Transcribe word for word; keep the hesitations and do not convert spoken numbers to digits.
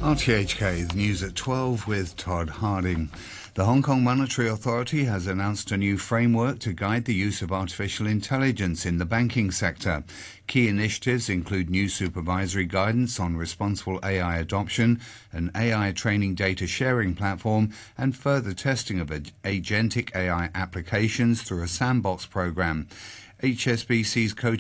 R T H K, the news at twelve with Todd Harding. The Hong Kong Monetary Authority has announced a new framework to guide the use of artificial intelligence in the banking sector. Key initiatives include new supervisory guidance on responsible A I adoption, an A I training data sharing platform, and further testing of agentic A I applications through a sandbox program. H S B C's co